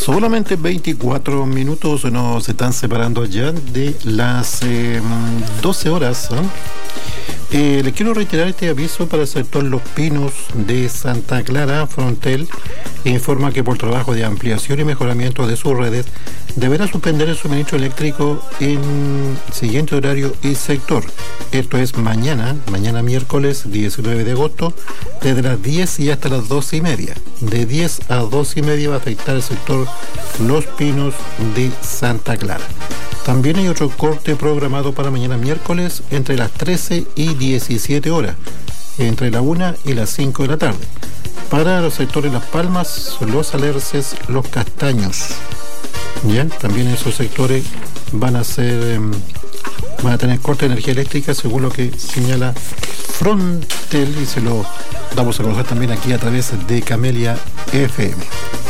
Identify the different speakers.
Speaker 1: Solamente 24 minutos nos están separando ya de las 12 horas. Les quiero reiterar este aviso para el sector Los Pinos de Santa Clara. Frontel informa que por trabajo de ampliación y mejoramiento de sus redes deberá suspender el suministro eléctrico en siguiente horario y sector. Esto es mañana miércoles 19 de agosto, desde las 10 y hasta las 12:30. De 10 a 12:30 va a afectar el sector Los Pinos de Santa Clara. También hay otro corte programado para mañana miércoles entre las 13 y 17 horas, entre la 1 y las 5 de la tarde. Para los sectores Las Palmas, Los Alerces, Los Castaños. ¿Ya? También esos sectores van a tener corte de energía eléctrica, según lo que señala Frontel, y se lo damos a conocer también aquí a través de Camelia FM.